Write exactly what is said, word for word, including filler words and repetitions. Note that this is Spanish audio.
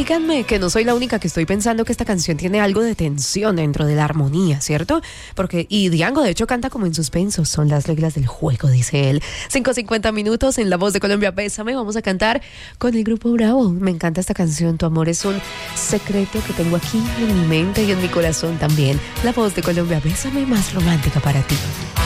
díganme que no soy la única que estoy pensando que esta canción tiene algo de tensión dentro de la armonía, ¿cierto? Porque, y Diango de hecho canta como en suspenso, son las reglas del juego, dice él. cinco cincuenta minutos en La Voz de Colombia, Bésame, vamos a cantar con el Grupo Bravo. Me encanta esta canción, Tu amor es un secreto que tengo aquí en mi mente y en mi corazón también. La Voz de Colombia, Bésame, más romántica para ti.